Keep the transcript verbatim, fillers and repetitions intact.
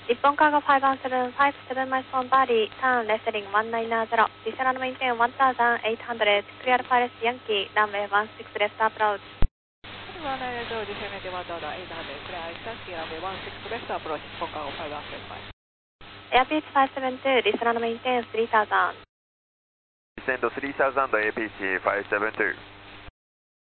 日本カーゴファイブワンセブンファイブセブンマイスポンバーディー、ターンレスリングワンナインゼロ、ディセラルメインテンワンターザンエイトハンドレッド、クリアルパイレスヤンキー、ランウェイワンシックスレフトアプローチ。 ワンナインゼロ、ディセラルメインテンワンターザンエイトハンドレッド、クリアルパイレスヤンキー、ランウェイワンシックスレフトアプローチ、日本カーゴファイブワンセブンファイブ。 エアピーチファイブセブンツー、ディセラルメインテンスリーターザン。 Descend three thousand A P C five seven two.